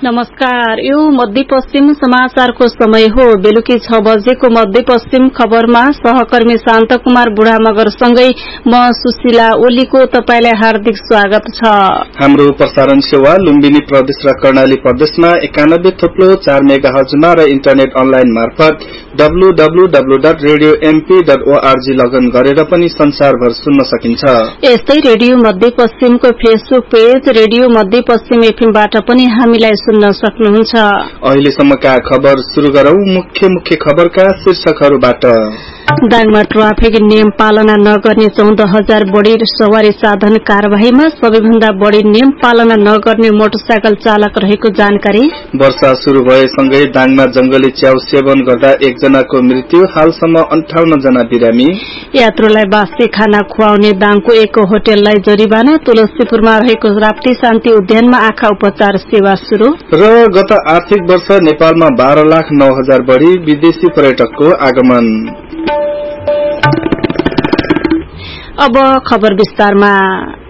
नमस्कार, यो मध्यपश्चिम समाचारको समय हो। बेलुकी 6 बजेको मध्यपश्चिम खबरमा सहकर्मी शान्त कुमार बुढामगरसँगै म सुशीला ओलीको तपाईलाई हार्दिक स्वागत छ। हाम्रो प्रसारण सेवा लुम्बिनी प्रदेश र कर्णाली प्रदेशमा 91.4 मेगाहर्जमा र इन्टरनेट अनलाइन मार्फत www.radiomp.org लगइन गरेर पनि संसारभर सुन्न सकिन्छ। यस्तै रेडियो मध्यपश्चिमको फेसबुक पेज रेडियो मध्यपश्चिम एफएमबाट पनि हामीलाई सुन्न सक्नुहुन्छ। अहिलेसम्मका खबर सुरु गरौं। मुख्य खबरका शीर्षकहरूबाट। दाङमा ट्राफिक नियम पालना नगर्ने 14,000 बढ़ी सवारी साधन कार्यवाहीमा सबैभन्दा बढ़ी नियम पालना नगर्ने मोटरसाइकल चालक रहेको जानकारी। वर्षा शुरू भएसँगै दाङमा जंगली च्याउ सेवन गर्दा एकजनाको मृत्यु, हालसम्म 58 जना बिरामी। यात्रुलाई बासी खाना खुवाउने दाङको एक होटललाई जरिवाना। तुलसीपुरमा रहेको राप्ती शान्ति उद्यानमा आँखा उपचार सेवा शुरू। र गत आर्थिक वर्ष नेपालमा 12,09,000 बढ़ी विदेशी पर्यटकको आगमन। अब खबर विस्तारमा।